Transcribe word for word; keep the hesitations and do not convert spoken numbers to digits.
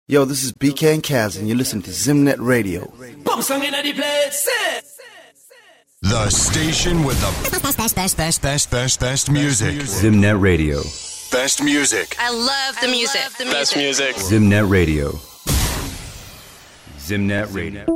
Yo, this is B K and Kaz, and you listen to Zimnet Radio. The station with the best, best, best, best, best, best, best music. Zimnet Radio. Best music. I love the music. Best music. Zimnet Radio. Zimnet Radio.